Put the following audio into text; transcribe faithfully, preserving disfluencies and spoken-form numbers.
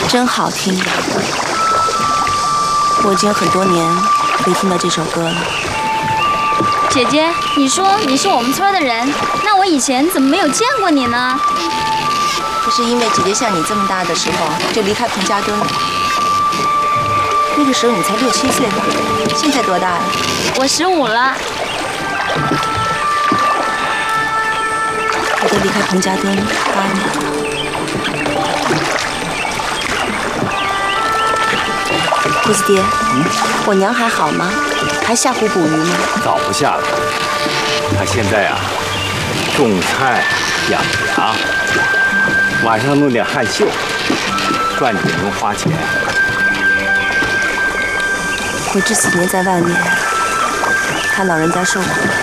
真好听。我已经很多年没听到这首歌了。 姐姐，你说你是我们村的人，那我以前怎么没有见过你呢？ 这是因为姐姐像你这么大的时候就离开彭家墩了。那个时候你才六七岁吧？现在多大了？ 我十五了。 我都离开彭家墩八年了。胡子爹，嗯，我娘还好吗？还下湖捕鱼吗？ 早不下了。她现在啊，种菜、养羊，晚上弄点汗绣，赚点零花钱。 我这几年在外面，看老人家受苦，